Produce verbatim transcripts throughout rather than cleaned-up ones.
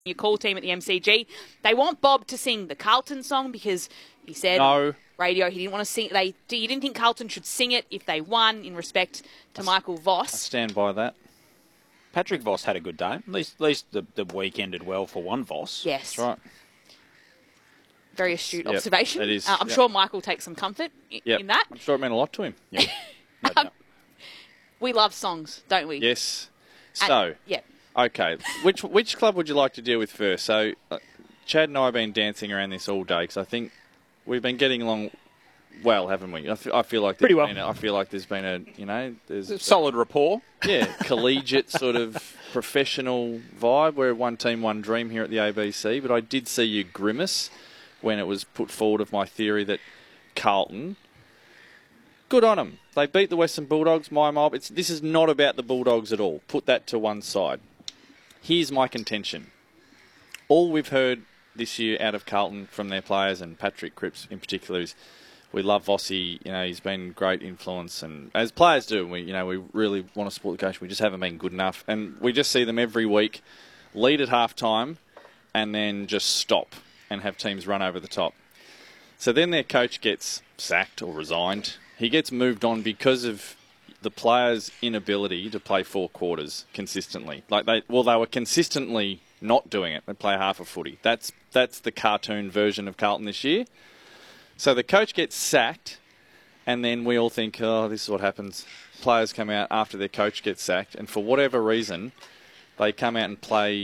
your call team at the M C G. They want Bob to sing the Carlton song because he said no. radio he didn't want to sing. They he didn't think Carlton should sing it if they won in respect to Michael Voss. I stand by that. Patrick Voss had a good day. At least, at least the, the week ended well for one Voss. Yes. That's right. Very astute Yep, observation. it is. Uh, I'm Yep. sure Michael takes some comfort in, Yep. in that. I'm sure it meant a lot to him. Yeah. No Um, doubt. We love songs, don't we? Yes. And- So, yeah. okay. Which which club would you like to deal with first? So, uh, Chad and I have been dancing around this all day because I think we've been getting along well, haven't we? I feel, I feel like there's Pretty well. Been a, I feel like there's been a, you know, there's Solid rapport. yeah, collegiate sort of professional vibe. We're one team, one dream here at the A B C. But I did see you grimace when it was put forward of my theory that Carlton, good on them. They beat the Western Bulldogs, my mob. It's, this is not about the Bulldogs at all. Put that to one side. Here's my contention. All we've heard this year out of Carlton from their players, and Patrick Cripps in particular, is we love Vossi. You know, he's been great influence, and as players do, we you know we really want to support the coach. We just haven't been good enough, and we just see them every week lead at half time and then just stop and have teams run over the top. So then their coach gets sacked or resigned. He gets moved on because of the players' inability to play four quarters consistently. Like they, well, they were consistently not doing it. They play half a footy. That's that's the cartoon version of Carlton this year. So the coach gets sacked, and then we all think, oh, this is what happens. Players come out after their coach gets sacked, and for whatever reason, they come out and play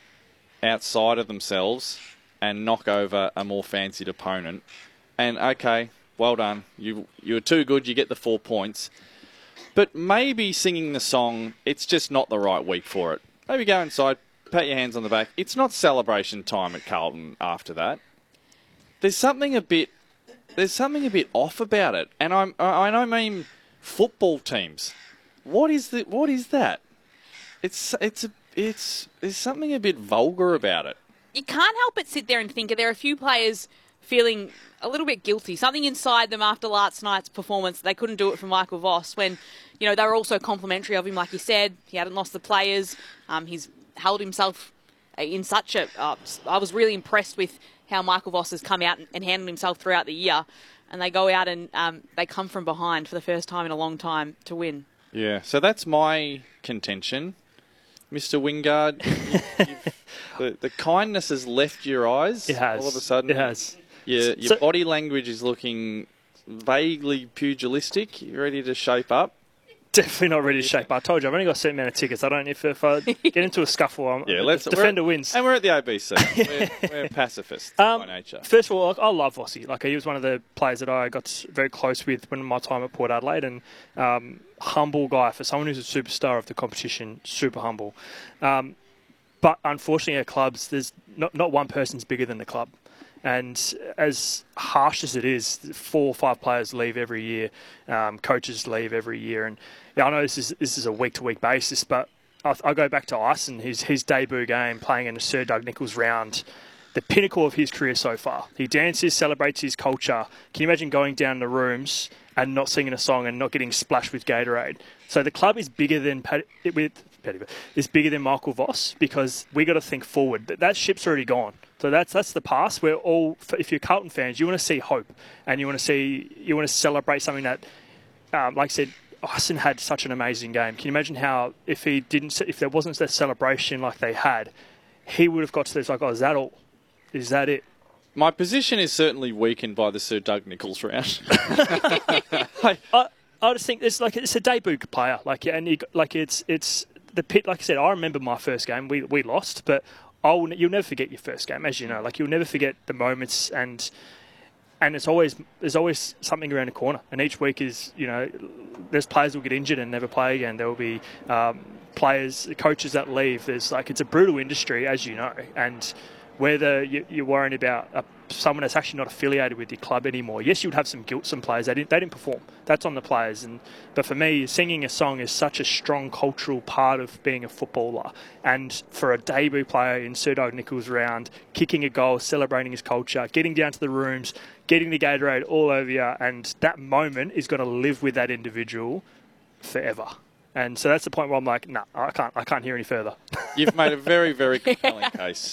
outside of themselves and knock over a more fancied opponent. And, okay, well done. You you were too good. You get the four points. But maybe singing the song, it's just not the right week for it. Maybe go inside, pat your hands on the back. It's not celebration time at Carlton after that. There's something a bit... There's something a bit off about it, and I'm I don't mean football teams. What is the what is that? It's it's a, it's there's something a bit vulgar about it. You can't help but sit there and think that there are a few players feeling a little bit guilty. Something inside them after last night's performance. They couldn't do it for Michael Voss when, you know, they were also complimentary of him, like you said. He hadn't lost the players. Um, he's held himself in such a... Uh, I was really impressed with how Michael Voss has come out and handled himself throughout the year. And they go out and um, they come from behind for the first time in a long time to win. Yeah, so that's my contention. Mister Wingard, you've, you've, the, the kindness has left your eyes. It has. All of a sudden. It has. Your, your So- body language is looking vaguely pugilistic. You ready to shape up? Definitely not ready to shape. I told you, I've only got a certain amount of tickets. I don't. If, if I get into a scuffle, I'm, Yeah, let's the defender wins. And we're at the A B C. We're, we're pacifists Um, by nature. First of all, I I love Vossi. Like he was one of the players that I got very close with when my time at Port Adelaide, and um, humble guy for someone who's a superstar of the competition. Super humble. Um, but unfortunately, at clubs, there's not not one person's bigger than the club. And as harsh as it is, four or five players leave every year. Um, coaches leave every year, and yeah, I know this is this is a week to week basis, but I, I go back to Ison, his his debut game, playing in a Sir Doug Nicholls round. The pinnacle of his career so far. He dances, celebrates his culture. Can you imagine going down the rooms and not singing a song and not getting splashed with Gatorade? So the club is bigger than Pat, with Paddy, is bigger than Michael Voss because we got to think forward. That, that ship's already gone. So that's that's the past. We're all, if you're Carlton fans, you want to see hope and you want to see you want to celebrate something that, um, like I said, Ison had such an amazing game. Can you imagine how if he didn't, if there wasn't that celebration like they had, he would have got to this like, oh, is that all? Is that it? My position is certainly weakened by the Sir Doug Nicholls round. I, I, I just think it's like it's a debut player, like and you, like it's it's the pit. Like I said, I remember my first game. We we lost, but I'll you'll never forget your first game, as you know. Like you'll never forget the moments, and and it's always there's always something around the corner. And each week is you know there's players who will get injured and never play again. There will be um, players, coaches that leave. There's like it's a brutal industry, as you know, and whether you're worrying about a, someone that's actually not affiliated with your club anymore. Yes, you would have some guilt. Some players they didn't they didn't perform. That's on the players. And but for me, singing a song is such a strong cultural part of being a footballer. And for a debut player in Sir Doug Nicholls' round, kicking a goal, celebrating his culture, getting down to the rooms, getting the Gatorade all over you, and that moment is going to live with that individual forever. And so that's the point where I'm like, no, nah, I can't I can't hear any further. You've made a very, very compelling case.